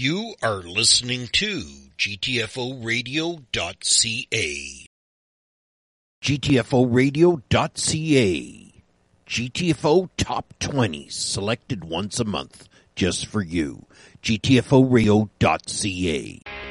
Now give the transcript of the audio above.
You are listening to GTFOradio.ca. GTFOradio.ca. GTFO Top 20s, selected once a month, just for you. GTFOradio.ca.